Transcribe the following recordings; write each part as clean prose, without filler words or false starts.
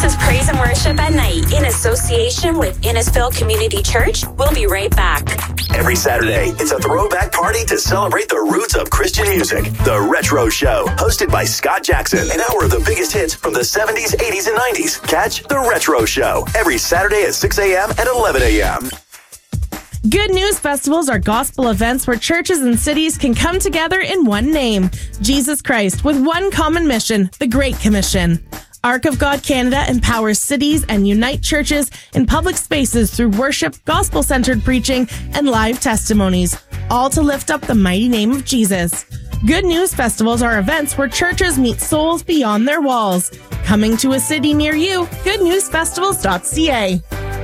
This is Praise and Worship at Night in association with Innisfil Community Church. We'll be right back. Every Saturday, it's a throwback party to celebrate the roots of Christian music. The Retro Show, hosted by Scott Jackson. An hour of the biggest hits from the 70s, 80s, and 90s. Catch The Retro Show every Saturday at 6 a.m. and 11 a.m. Good News Festivals are gospel events where churches and cities can come together in one name, Jesus Christ, with one common mission, the Great Commission. Ark of God Canada empowers cities and unite churches in public spaces through worship, gospel-centered preaching, and live testimonies, all to lift up the mighty name of Jesus. Good News Festivals are events where churches meet souls beyond their walls. Coming to a city near you, goodnewsfestivals.ca.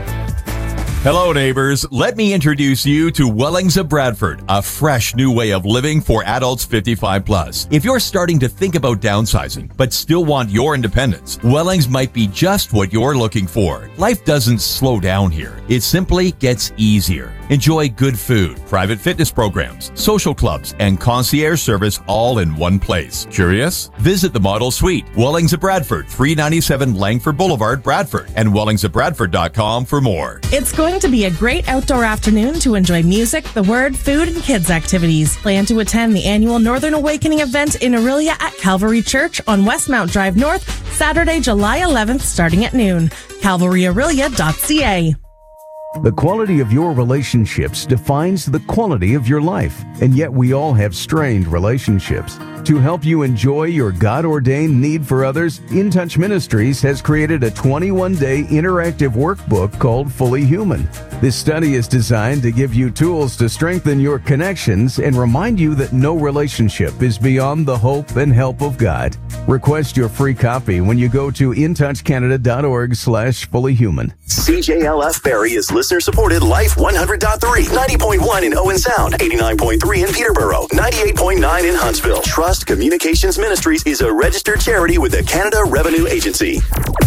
Hello, neighbors. Let me introduce you to Wellings of Bradford, a fresh new way of living for adults 55 plus. If you're starting to think about downsizing, but still want your independence, Wellings might be just what you're looking for. Life doesn't slow down here. It simply gets easier. Enjoy good food, private fitness programs, social clubs, and concierge service all in one place. Curious? Visit the Model Suite, Wellings of Bradford, 397 Langford Boulevard, Bradford, and wellingsofbradford.com for more. It's going to be a great outdoor afternoon to enjoy music, the Word, food, and kids activities. Plan to attend the annual Northern Awakening event in Orillia at Calvary Church on Westmount Drive North, Saturday, July 11th, starting at noon. CalvaryOrillia.ca. The quality of your relationships defines the quality of your life, and yet we all have strained relationships. To help you enjoy your God-ordained need for others, In Touch Ministries has created a 21-day interactive workbook called Fully Human. This study is designed to give you tools to strengthen your connections and remind you that no relationship is beyond the hope and help of God. Request your free copy when you go to intouchcanada.org/fullyhuman. CJLF Barrie is listener-supported Life 100.3, 90.1 in Owen Sound, 89.3 in Peterborough, 98.9 in Huntsville. Trust Communications Ministries is a registered charity with the Canada Revenue Agency.